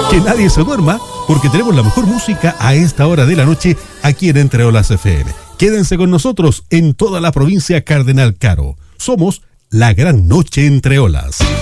Que nadie se duerma, porque tenemos la mejor música a esta hora de la noche aquí en Entre Olas FM. Quédense con nosotros en toda la provincia Cardenal Caro. Somos la gran noche Entre Olas.